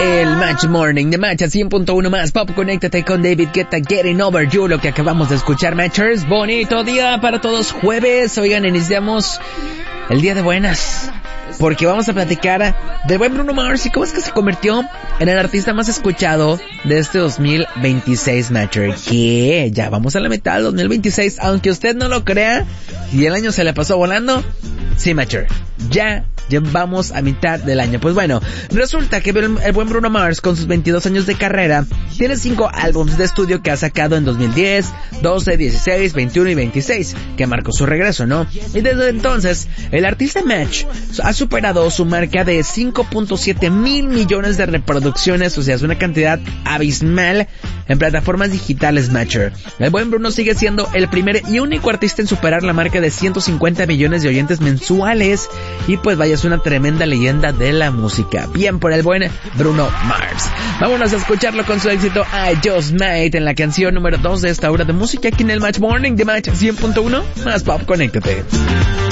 El Match Morning de Match a 100.1 más Pop. Conéctate con David Guetta, Getting Over You, lo que acabamos de escuchar, Matchers. Bonito día para todos, jueves. Oigan, iniciamos el día de buenas, porque vamos a platicar del buen Bruno Mars y cómo es que se convirtió en el artista más escuchado de este 2026, Matcher. Que ya vamos a la mitad del 2026, aunque usted no lo crea, y el año se le pasó volando. Sí, Matcher, ya vamos a mitad del año. Pues bueno, resulta que el buen Bruno Mars, con sus 22 años de carrera, tiene 5 álbumes de estudio que ha sacado en 2010, 12, 16, 21 y 26, que marcó su regreso, ¿no? Y desde entonces, el artista Match ha superado su marca de 5.7 mil millones de reproducciones, o sea, es una cantidad abismal en plataformas digitales, Matcher. El buen Bruno sigue siendo el primer y único artista en superar la marca de 150 millones de oyentes mensuales, y pues vaya, es una tremenda leyenda de la música. Bien por el buen Bruno Mars. Vámonos a escucharlo con su éxito I Just Might en la canción número 2 de esta hora de música aquí en el Match Morning de Match 100.1 más Pop. Conéctate.